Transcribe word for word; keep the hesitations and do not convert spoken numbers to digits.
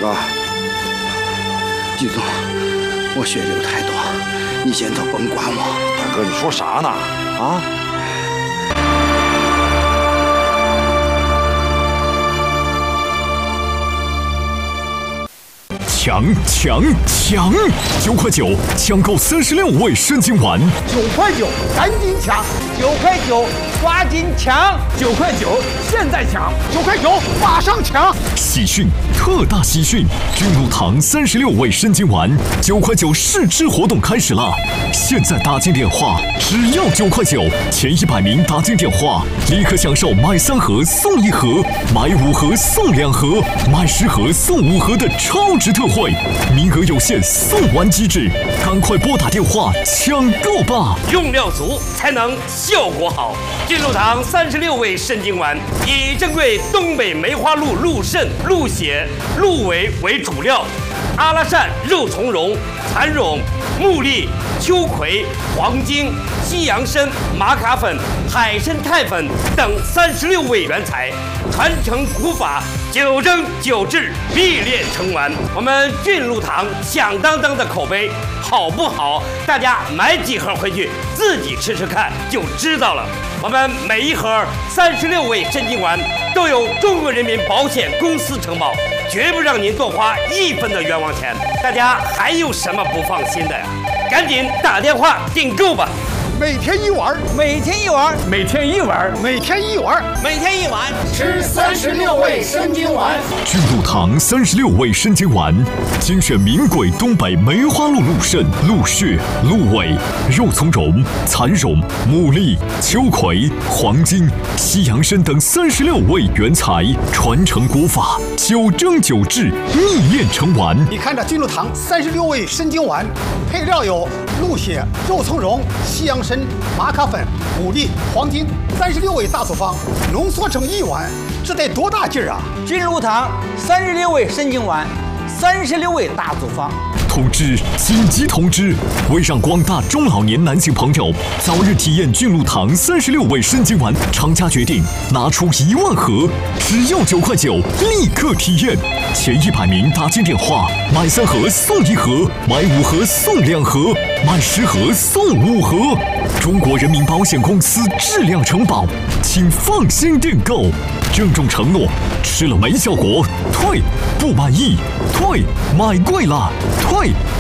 哥，季总，我血流太多，你先都甭管我。 大哥，你说啥呢？啊？ 抢抢抢！九块九抢购三十六味生津丸， 九块九赶紧抢！九块九抓紧抢！九块九现在抢！九块九马上抢！ 喜讯！特大喜讯！君如堂三十六味生津丸九块九试吃活动开始了！现在打进电话，只要九块九，前一百名打进电话，立刻享受买三盒送一盒，买五盒送两盒，买十盒送五盒的超值特惠，名额有限，送完即止，赶快拨打电话抢购吧！ 用料足才能效果好。君如堂三十六味生津丸以珍贵东北梅花鹿鹿肾、鹿血、鹿尾为主料，阿拉善、肉苁蓉、蚕苇、木栗、秋葵、黄精、西洋参、玛卡粉、海参肽粉等三十六味原材，传承古法，九蒸九制，秘炼成丸。我们君如堂响当当的口碑，好不好？大家买几盒回去自己吃吃看就知道了。我们每一盒三十六味生津丸都有中国人民保险公司承保，绝不让您多花一分的冤枉钱。大家还有什么不放心的呀？赶紧打电话订购吧！ 每天一碗， 每天一碗， 每天一碗，每天一碗， 每天一碗， 吃三十六味生津丸。 君如堂三十六味生津丸，精选名贵东北梅花鹿鹿肾、鹿血、鹿尾、肉苁蓉、蚕苇、牡蛎、秋葵、黄精、西洋参等三十六味原材，传承古法，九蒸九制，秘炼成丸。 你看这君如堂三十六味生津丸，配料有鹿血、肉苁蓉、西洋参、玛卡粉、牡蛎、黄精，三十六味大组方浓缩成一碗，这得多大劲儿啊！ 君如堂三十六味生津丸，三十六味大组方。 通知！紧急通知！为让广大中老年男性朋友早日体验君如堂三十六味生津丸，厂家决定拿出一万盒，只要九块九，立刻体验。前一百名打进电话，买三盒送一盒，买五盒送两盒，买十盒送五盒。中国人民保险公司质量承保，请放心订购。郑重承诺：吃了没效果，退；不满意，退；买贵了，退。